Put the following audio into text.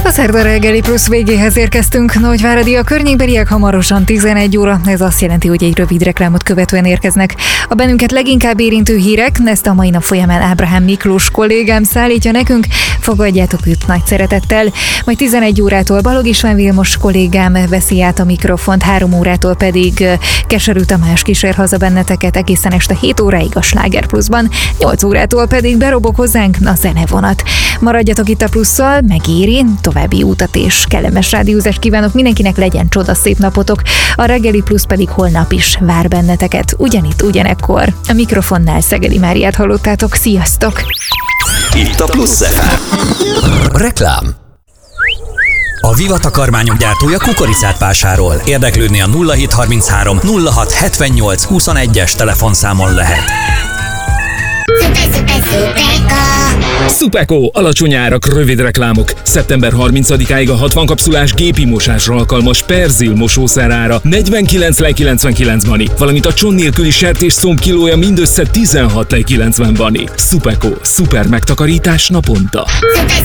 A szerda reggeli plusz végéhez érkeztünk. Nagyváradi a környékbeliek hamarosan 11 óra. Ez azt jelenti, hogy egy rövid reklámot követően érkeznek. A bennünket leginkább érintő hírek, ezt a mai nap folyamán Ábrahám Miklós kollégám szállítja nekünk. Fogadjátok őt nagy szeretettel. Majd 11 órától Balog István Vilmos kollégám veszi át a mikrofont, 3 órától pedig Keserű Tamás kísér haza benneteket egészen este 7 óráig a Sláger Pluszban, 8 órától pedig berobog hozzánk a zenevonat. Maradjatok itt a Plusszal, megéri, további útat és kellemes rádiózást kívánok mindenkinek, legyen csodaszép napotok. A reggeli Plusz pedig holnap is vár benneteket, ugyanitt, ugyanekkor. A mikrofonnál Szegedi Máriát hallottátok, sziasztok! Itt a Plusz FM. Reklám. A Viva takarmányok gyártója kukoricát vásárol. Érdeklődni a 0733 06 78 21-es telefonszámon lehet. Szupeko! Alacsony árak, rövid reklámok. Szeptember 30-áig a 60 kapszulás gépi mosásra alkalmas Perzil mosószer ára 49,99 bani, valamint a cson nélküli sertésszomb kilója mindössze 16,90 bani. Szupeko. Szuper megtakarítás naponta.